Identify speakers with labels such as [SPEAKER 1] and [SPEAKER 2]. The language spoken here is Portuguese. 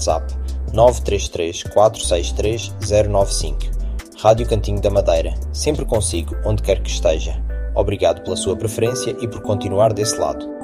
[SPEAKER 1] WhatsApp 933 463 095. Rádio Cantinho da Madeira, sempre consigo, onde quer que esteja. Obrigado pela sua preferência e por continuar desse lado.